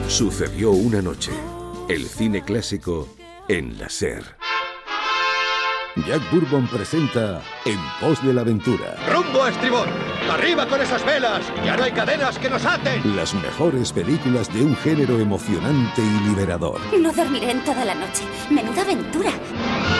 Sucedió una noche. El cine clásico en la SER. Jack Bourbon presenta En pos de la aventura. ¡Rumbo a estribor! ¡Arriba con esas velas! ¡Ya no hay cadenas que nos aten! Las mejores películas de un género emocionante y liberador. No dormiré en toda la noche. ¡Menuda aventura!